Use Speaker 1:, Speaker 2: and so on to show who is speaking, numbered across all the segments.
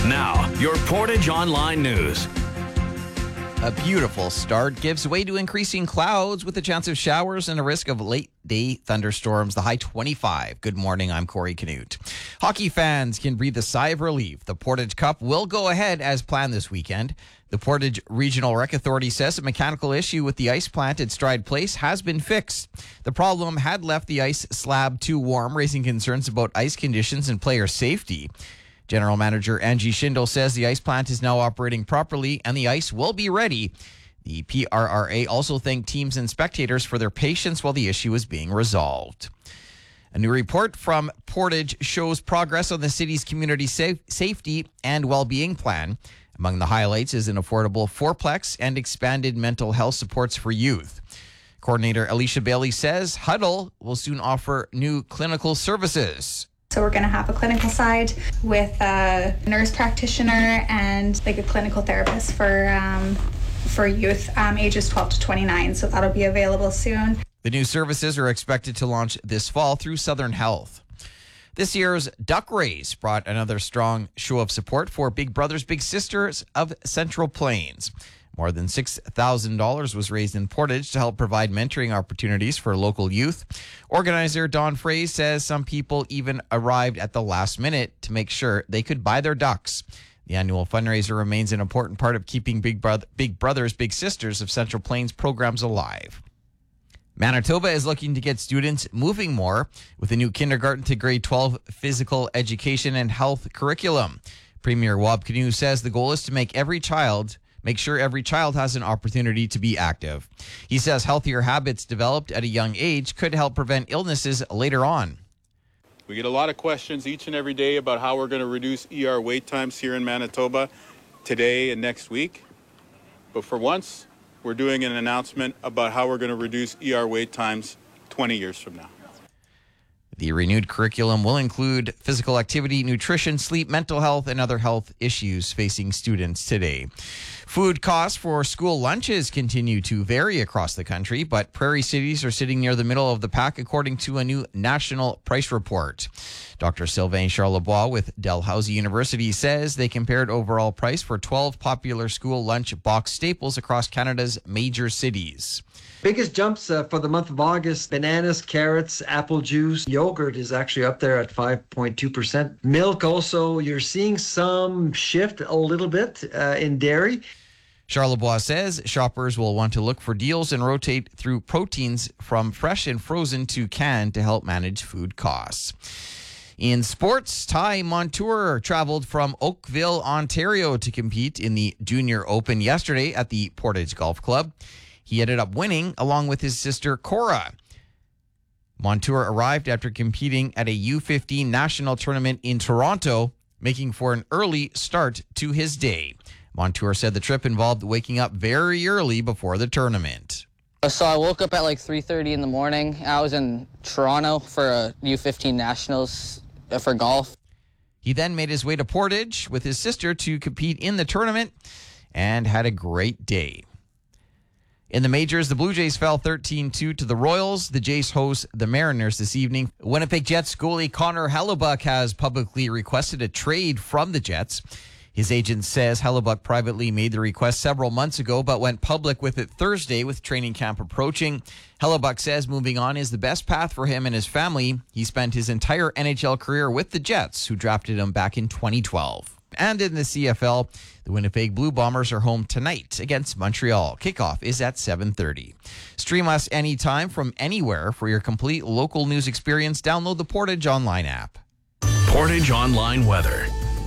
Speaker 1: Now, your Portage Online News.
Speaker 2: A beautiful start gives way to increasing clouds with a chance of showers and a risk of late-day thunderstorms. The high 25. Good morning, I'm Corey Canute. Hockey fans can breathe a sigh of relief. The Portage Cup will go ahead as planned this weekend. The Portage Regional Rec Authority says a mechanical issue with the ice plant at Stride Place has been fixed. The problem had left the ice slab too warm, raising concerns about ice conditions and player safety. General Manager Angie Schindel says the ice plant is now operating properly and the ice will be ready. The PRRA also thanked teams and spectators for their patience while the issue is being resolved. A new report from Portage shows progress on the city's community safety and well-being plan. Among the highlights is an affordable fourplex and expanded mental health supports for youth. Coordinator Alicia Bailey says Huddle will soon offer new clinical services.
Speaker 3: So we're going to have a clinical side with a nurse practitioner and like a clinical therapist for youth ages 12 to 29. So that'll be available soon.
Speaker 2: The new services are expected to launch this fall through Southern Health. This year's Duck Race brought another strong show of support for Big Brothers Big Sisters of Central Plains. More than $6,000 was raised in Portage to help provide mentoring opportunities for local youth. Organizer Don Frey says some people even arrived at the last minute to make sure they could buy their ducks. The annual fundraiser remains an important part of keeping Big Brothers Big Sisters of Central Plains programs alive. Manitoba is looking to get students moving more with a new kindergarten to grade 12 physical education and health curriculum. Premier Wab Kinew says the goal is to make sure every child has an opportunity to be active. He says healthier habits developed at a young age could help prevent illnesses later on.
Speaker 4: We get a lot of questions each and every day about how we're going to reduce ER wait times here in Manitoba today and next week. But for once, we're doing an announcement about how we're going to reduce ER wait times 20 years from now.
Speaker 2: The renewed curriculum will include physical activity, nutrition, sleep, mental health, and other health issues facing students today. Food costs for school lunches continue to vary across the country, but prairie cities are sitting near the middle of the pack according to a new national price report. Dr. Sylvain Charlebois with Dalhousie University says they compared overall price for 12 popular school lunch box staples across Canada's major cities.
Speaker 5: Biggest jumps for the month of August: bananas, carrots, apple juice. Yogurt is actually up there at 5.2%. Milk also, you're seeing some shift a little bit in dairy.
Speaker 2: Charlebois says shoppers will want to look for deals and rotate through proteins from fresh and frozen to canned to help manage food costs. In sports, Ty Montour traveled from Oakville, Ontario to compete in the Junior Open yesterday at the Portage Golf Club. He ended up winning along with his sister Cora. Montour arrived after competing at a U15 national tournament in Toronto, making for an early start to his day. Montour said the trip involved waking up very early before the tournament.
Speaker 6: So I woke up at like 3:30 in the morning. I was in Toronto for a U15 nationals for golf.
Speaker 2: He then made his way to Portage with his sister to compete in the tournament and had a great day. In the majors, the Blue Jays fell 13-2 to the Royals. The Jays host the Mariners this evening. Winnipeg Jets goalie Connor Hellebuyck has publicly requested a trade from the Jets. His agent says Hellebuyck privately made the request several months ago, but went public with it Thursday with training camp approaching. Hellebuyck says moving on is the best path for him and his family. He spent his entire NHL career with the Jets, who drafted him back in 2012. And in the CFL, the Winnipeg Blue Bombers are home tonight against Montreal. Kickoff is at 7:30. Stream us anytime from anywhere for your complete local news experience. Download the Portage Online app.
Speaker 1: Portage Online weather.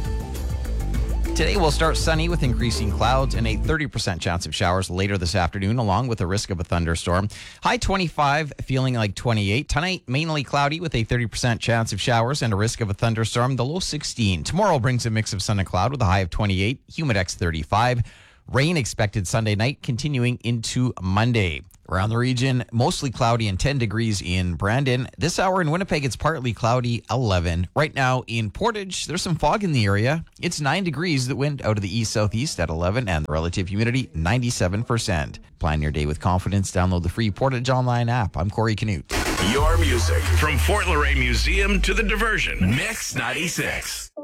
Speaker 2: Today will start sunny with increasing clouds and a 30% chance of showers later this afternoon, along with a risk of a thunderstorm. High 25, feeling like 28. Tonight, mainly cloudy with a 30% chance of showers and a risk of a thunderstorm. The low 16. Tomorrow brings a mix of sun and cloud with a high of 28. Humidex 35. Rain expected Sunday night, continuing into Monday. Around the region, mostly cloudy and 10 degrees in Brandon. This hour in Winnipeg, it's partly cloudy, 11. Right now in Portage, there's some fog in the area. It's 9 degrees. The wind out of the east-southeast at 11, and the relative humidity, 97%. Plan your day with confidence. Download the free Portage Online app. I'm Corey Canute.
Speaker 1: Your music from Fort Laurier Museum to the Diversion. Mix 96.